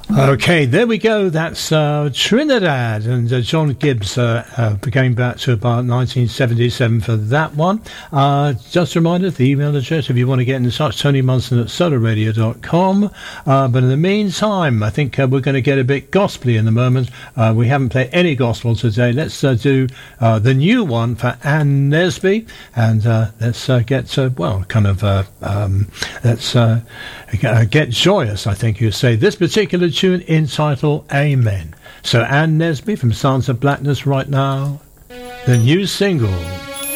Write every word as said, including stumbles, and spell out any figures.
Okay, there we go. That's uh, Trinidad, and uh, John Gibbs uh, uh, came back to about nineteen seventy-seven for that one. Uh, just a reminder, the email address, if you want to get in touch, Tony Munson at solar radio dot com. Uh, but in the meantime, I think uh, we're going to get a bit gospely in the moment. Uh, we haven't played any gospel today. Let's uh, do uh, the new one for Ann Nesby, and uh, let's uh, get, uh, well, kind of, uh, um, let's uh, get joyous, I think you say. This particular tune entitled Amen. So Ann Nesby from Sons of Blackness right now, the new single.